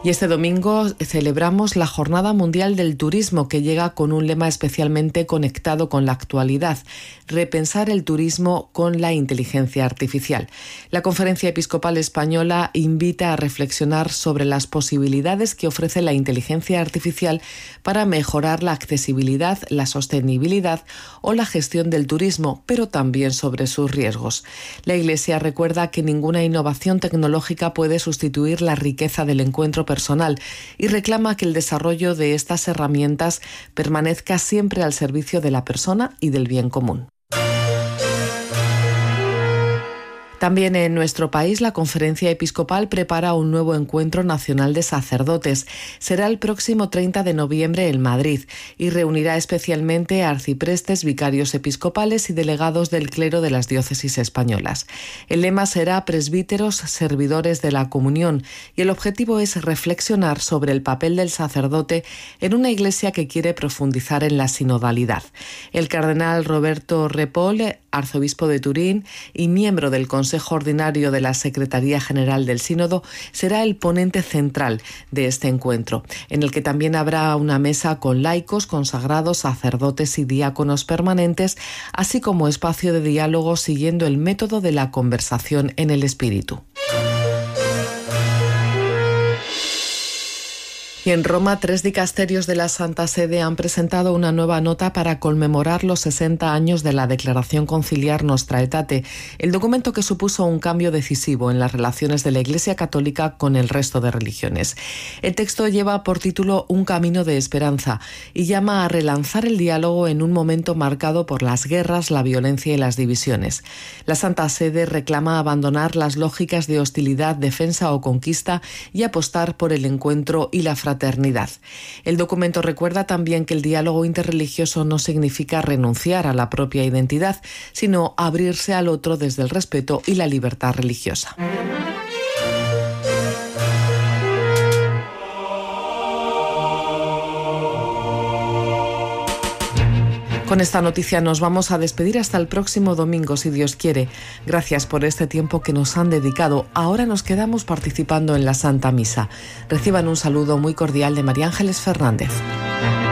Y este domingo celebramos la Jornada Mundial del Turismo, que llega con un lema especialmente conectado con la actualidad: repensar el turismo con la inteligencia artificial. La Conferencia Episcopal Española invita a reflexionar sobre las posibilidades que ofrece la inteligencia artificial para mejorar la accesibilidad, la sostenibilidad o la gestión del turismo, pero también sobre sus riesgos. La Iglesia recuerda que ninguna innovación tecnológica puede sustituir la riqueza del encuentro personal y reclama que el desarrollo de estas herramientas permanezca siempre al servicio de la persona y del bien común. También en nuestro país, la Conferencia Episcopal prepara un nuevo encuentro nacional de sacerdotes. Será el próximo 30 de noviembre en Madrid y reunirá especialmente a arciprestes, vicarios episcopales y delegados del clero de las diócesis españolas. El lema será Presbíteros, servidores de la comunión, y el objetivo es reflexionar sobre el papel del sacerdote en una iglesia que quiere profundizar en la sinodalidad. El cardenal Roberto Repol, arzobispo de Turín y miembro del Consejo Ordinario de la Secretaría General del Sínodo, será el ponente central de este encuentro, en el que también habrá una mesa con laicos, consagrados, sacerdotes y diáconos permanentes, así como espacio de diálogo siguiendo el método de la conversación en el espíritu. Y en Roma, 3 dicasterios de la Santa Sede han presentado una nueva nota para conmemorar los 60 años de la Declaración Conciliar Nostra Aetate, el documento que supuso un cambio decisivo en las relaciones de la Iglesia Católica con el resto de religiones. El texto lleva por título Un camino de esperanza y llama a relanzar el diálogo en un momento marcado por las guerras, la violencia y las divisiones. La Santa Sede reclama abandonar las lógicas de hostilidad, defensa o conquista y apostar por el encuentro y la fraternidad. El documento recuerda también que el diálogo interreligioso no significa renunciar a la propia identidad, sino abrirse al otro desde el respeto y la libertad religiosa. Con esta noticia nos vamos a despedir hasta el próximo domingo, si Dios quiere. Gracias por este tiempo que nos han dedicado. Ahora nos quedamos participando en la Santa Misa. Reciban un saludo muy cordial de María Ángeles Fernández.